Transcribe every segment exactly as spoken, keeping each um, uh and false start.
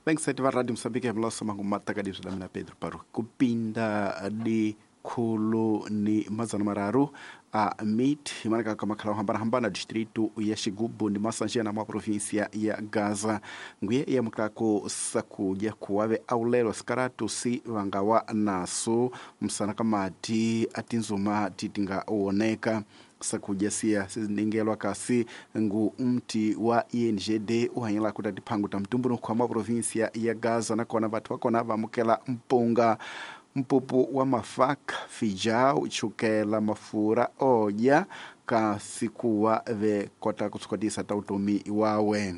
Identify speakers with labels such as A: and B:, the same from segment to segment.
A: Bem sete va Rádio Moçambique blosa mangumata kadi sudamina Pedro Paro kupinda di khulu ni mazana mararu a mit imanaka kama khala hambana hambana distrito ya Xigubu ni masanjena mwa provincia ya Gaza nguye ya mkako sakuja kuwave aulelo skaratu si vangawa naso msana kamati atinzuma titinga uoneka sakuja sia ningelwa kasi ngu mti wa I N G D uhanyela kutati pangu tamtumbuno kwa mwa provincia ya Gaza na kona vatu wakona vamukela mpunga mpupu wa mafaka fijau chukela mafura oja kasikuwa ve kota kusukodisa tautomi wawe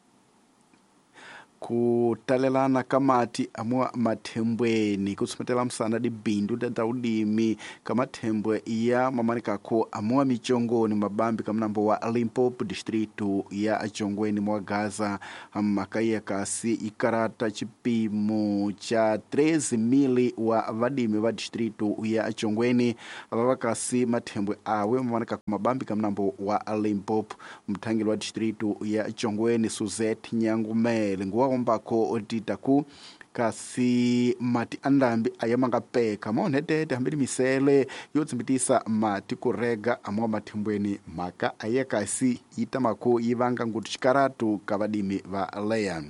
A: kutalelana kamati amwa matembweni kusumetela msana di bindu data udimi kama tembwe ya mamanika ko amwa michongoni mabambi kama nambo wa Limpopo distrito ya Chongweni mwa Gaza makaya kasi ikarata chipimo cha treze mili wa vadimi wa distrito ya Chongweni ababa kasi matembwe awe mamanika mabambi kama nambo wa Limpopo mtangilo wa distrito ya Chongweni Suzette Nyangumele nguwa ombako otitaku kasi mati andambi ayamanga peka maonetete hambili misele yotsimbitisa mati kurega amwa matimbweni maka ayakasi itamako yivanga ngutu chikaratu kavadimi va Leyan.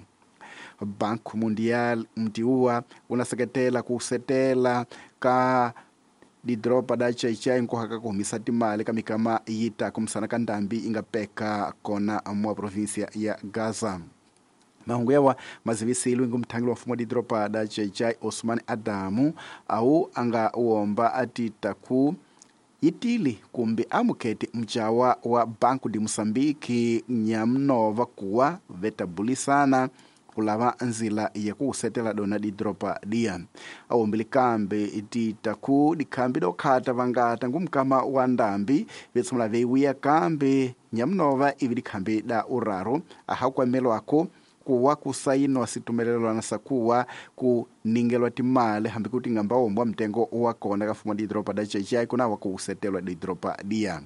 A: Banku Mundial mtiuwa unaseketela kusetela ka di dropa da chaichai nko haka kuhumisati mali kamikama yita kumsana kandambi inga peka kona amwa provincia ya Gaza. Mahungu yawa mazivisi ilu ingu mtangilo wa fumo di dropa da chaichai Osman Adamu au anga uomba atitaku itili kumbi amuketi mchawa wa Banku di Mosambiki nyamnova kuwa vetabuli sana kulava nzila ya kusetela dona di dropa dia au mbilikambe ititaku di kambi do kata vangata ngumkama wa ndambi vetsumla veiwia kambi nyamnova ividi kambi da uraro ahakwa melo ako kuwa kusaino situmelelo na sakuwa ku ningelwa timale hambi kuti ngamba ombwa mtengo wakona kafuma di dropa da chaichai kuna wakusetelwa di dropa dia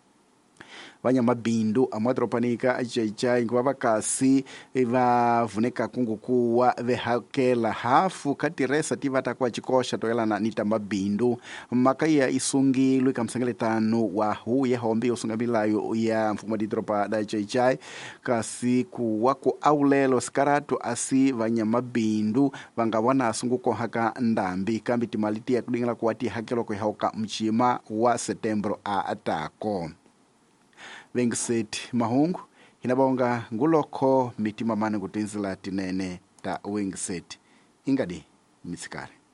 A: vanya mabindu amwa dropanika chaichai ngwa vakasi eva vuneka kungu kuwa vehakela hafu kati resa tivata kwa chikosha toela na nita mabindu makaya isungilwe kamsangele tano wa hu ya hombi usungabilayo ya mfumo di dropa da chaichai kasi kuwa ku aulelo skaratu asi vanya mabindu vanga wana asunguko haka ndambi kambi timaliti ya kudingala kuwati hakelo kuhauka mchima wa Setembro a atako Vengiseti mahungu hinabonga nguloko mitima mane kutinzila tinene ta Vengiseti ingadi misikare.